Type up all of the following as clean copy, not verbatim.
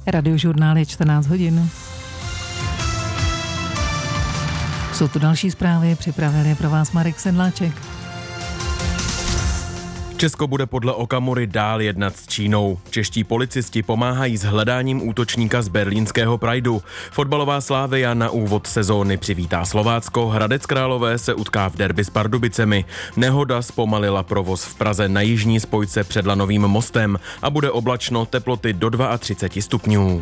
Radiožurnál je 14 hodin. Jsou tu další zprávy, připravil je pro vás Marek Sedláček. Česko bude podle Okamury dál jednat s Čínou. Čeští policisti pomáhají s hledáním útočníka z berlínského Prideu. Fotbalová Slavia na úvod sezóny přivítá Slovácko, Hradec Králové se utká v derby s Pardubicemi. Nehoda zpomalila provoz v Praze na jižní spojce před Lanovým mostem a bude oblačno, teploty do 32 stupňů.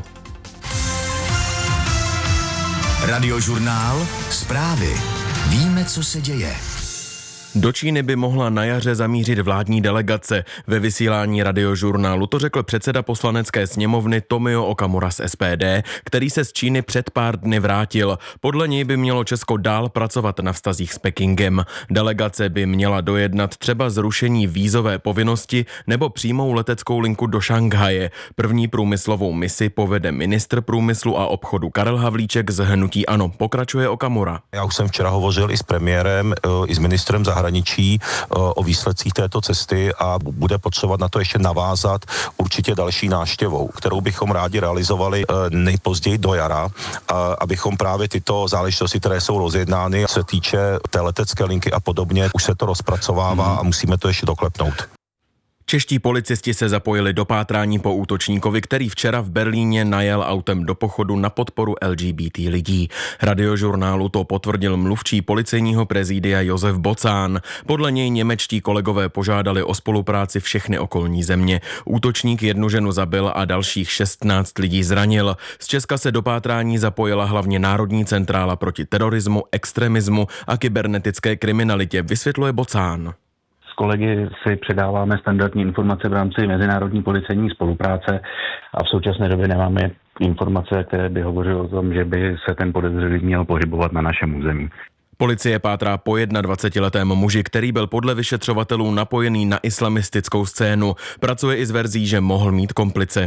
Radiožurnál, zprávy. Víme, co se děje. Do Číny by mohla na jaře zamířit vládní delegace. Ve vysílání Radiožurnálu to řekl předseda poslanecké sněmovny Tomio Okamura z SPD, který se z Číny před pár dny vrátil. Podle něj by mělo Česko dál pracovat na vztazích s Pekingem. Delegace by měla dojednat třeba zrušení vízové povinnosti nebo přímou leteckou linku do Šanghaje. První průmyslovou misi povede ministr průmyslu a obchodu Karel Havlíček z hnutí ANO. Pokračuje Okamura. Já už jsem včera hovořil i s premiérem, i s ministrem zahraničí o výsledcích této cesty a bude potřebovat na to ještě navázat určitě další návštěvou, kterou bychom rádi realizovali nejpozději do jara, abychom právě tyto záležitosti, které jsou rozjednány, se týče té letecké linky a podobně, už se to rozpracovává a musíme to ještě doklepnout. Čeští policisti se zapojili do pátrání po útočníkovi, který včera v Berlíně najel autem do pochodu na podporu LGBT lidí. Radiožurnálu to potvrdil mluvčí policejního prezidia Josef Bocán. Podle něj němečtí kolegové požádali o spolupráci všechny okolní země. Útočník jednu ženu zabil a dalších 16 lidí zranil. Z Česka se do pátrání zapojila hlavně Národní centrála proti terorismu, extremismu a kybernetické kriminalitě, vysvětluje Bocán. S kolegy si předáváme standardní informace v rámci mezinárodní policejní spolupráce a v současné době nemáme informace, které by hovořily o tom, že by se ten podezřelý měl pohybovat na našem území. Policie pátrá po 21letém muži, který byl podle vyšetřovatelů napojený na islamistickou scénu. Pracuje i s verzí, že mohl mít komplice.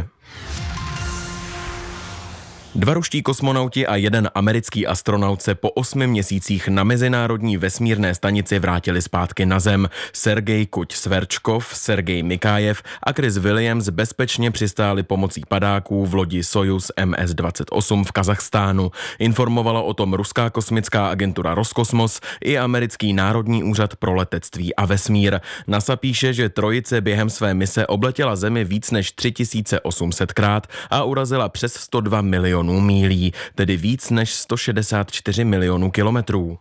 2 ruští kosmonauti a 1 americký astronaut se po 8 měsících na mezinárodní vesmírné stanici vrátili zpátky na Zem. Sergej Kuť-Sverčkov, Sergej Mikájev a Chris Williams bezpečně přistáli pomocí padáků v lodi Sojuz MS-28 v Kazachstánu. Informovala o tom ruská kosmická agentura Roskosmos i americký Národní úřad pro letectví a vesmír. NASA píše, že trojice během své mise obletěla Zemi víc než 3800krát a urazila přes 102 milionů mílí, tedy víc než 164 milionů kilometrů.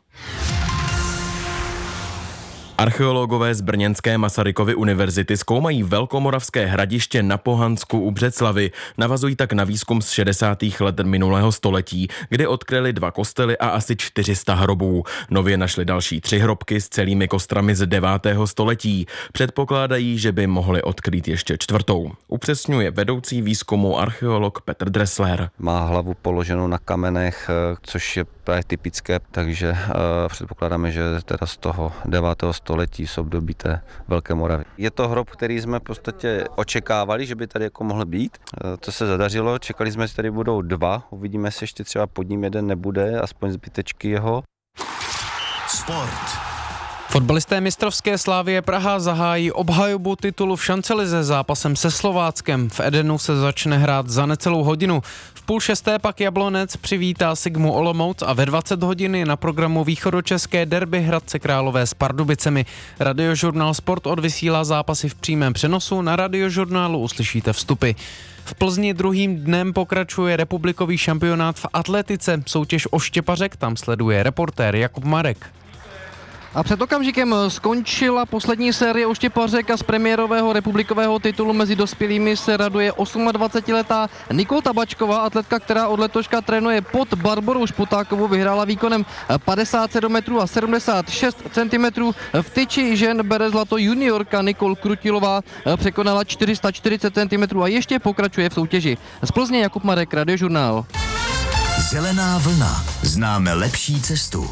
Archeologové z brněnské Masarykovy univerzity zkoumají velkomoravské hradiště na Pohansku u Břeclavi. Navazují tak na výzkum z 60. let minulého století, kdy odkryli 2 kostely a asi 400 hrobů. Nově našli další 3 hrobky s celými kostrami z 9. století. Předpokládají, že by mohli odkrýt ještě 4. Upřesňuje vedoucí výzkumu archeolog Petr Dressler. Má hlavu položenou na kamenech, což je právě typické, takže předpokládáme, že teda z toho 9. století jsou období té Velké Moravy. Je to hrob, který jsme v podstatě očekávali, že by tady jako mohl být. To se zadařilo, čekali jsme, že tady budou 2, uvidíme, jestli ještě třeba pod ním jeden nebude, aspoň zbytečky jeho. Sport. Fotbalisté mistrovské Slavie Praha zahájí obhajobu titulu v šancelize zápasem se Slováckem. V Edenu se začne hrát za necelou hodinu. V 5:30 pak Jablonec přivítá Sigmu Olomouc a ve 20 hodin je na programu východočeské derby Hradce Králové s Pardubicemi. Radiožurnál Sport odvysílá zápasy v přímém přenosu, na Radiožurnálu uslyšíte vstupy. V Plzni druhým dnem pokračuje republikový šampionát v atletice. Soutěž o štěpařek tam sleduje reportér Jakub Marek. A před okamžikem skončila poslední série oštěpařek a z premiérového republikového titulu mezi dospělými se raduje 28letá Nikol Tabačková, atletka, která od letoška trénuje pod Barborou Špotákovou, vyhrála výkonem 57 metrů a 76 cm. V tyči žen bere zlato juniorka Nikol Krutilová, překonala 440 cm a ještě pokračuje v soutěži. Z Plzně Jakub Marek, Radiožurnál. Zelená vlna. Známe lepší cestu.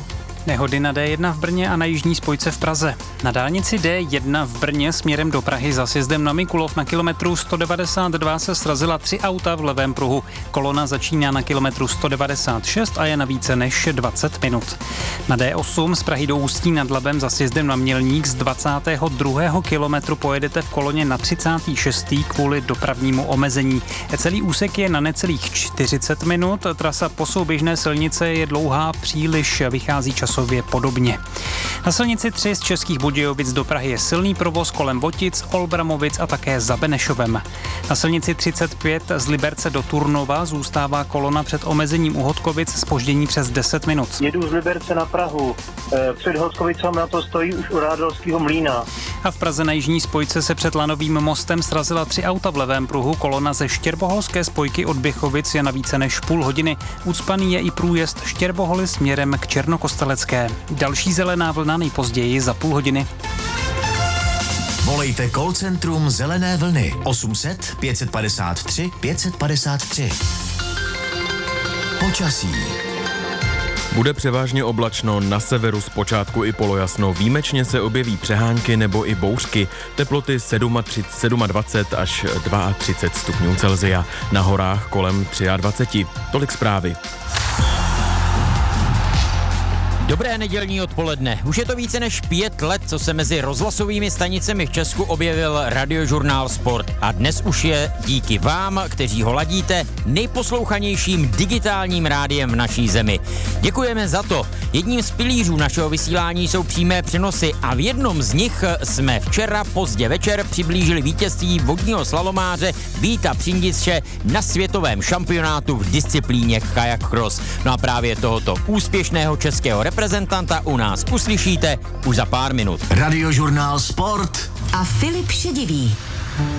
Nehody na D1 v Brně a na jižní spojce v Praze. Na dálnici D1 v Brně směrem do Prahy za sjezdem na Mikulov na kilometru 192 se srazila 3 auta v levém pruhu. Kolona začíná na kilometru 196 a je na více než 20 minut. Na D8 z Prahy do Ústí nad Labem za sjezdem na Mělník z 22. kilometru pojedete v koloně na 36. kvůli dopravnímu omezení. Celý úsek je na necelých 40 minut, trasa po souběžné silnice je dlouhá, příliš vychází časově podobně. Na silnici 3 z Českých Budějovic do Prahy je silný provoz kolem Votic, Olbramovic a také za Benešovem. Na silnici 35 z Liberce do Turnova zůstává kolona před omezením u Hodkovic zpoždění přes 10 minut. Jedu z Liberce na Prahu, před Hodkovicami na to stojí už u Rádolského mlýna. A v Praze na jižní spojce se před Lanovým mostem srazila 3 auta v levém pruhu, kolona ze Štěrboholské spojky od Běchovic je na více než půl hodiny. Ucpaný je i průjezd Štěrboholy směrem k Černokostelecké. Další zelená vlna nejpozději za půl hodiny. Volejte call centrum Zelené vlny 800 553 553. Počasí. Bude převážně oblačno, na severu zpočátku i polojasno, výjimečně se objeví přehánky nebo i bouřky, teploty 27 až 32 stupňů Celsia, na horách kolem 23. Tolik zprávy. Dobré nedělní odpoledne. Už je to více než 5 let, co se mezi rozhlasovými stanicemi v Česku objevil radiožurnál Sport. A dnes už je díky vám, kteří ho ladíte, nejposlouchanějším digitálním rádiem v naší zemi. Děkujeme za to. Jedním z pilířů našeho vysílání jsou přímé přenosy a v jednom z nich jsme včera pozdě večer přiblížili vítězství vodního slalomáře Víta Přindiče na světovém šampionátu v disciplíně kajak cross. No a právě tohoto úspěšného českého reprezentanta u nás uslyšíte už za pár minut. Radiožurnál Sport a Filip Šedivý.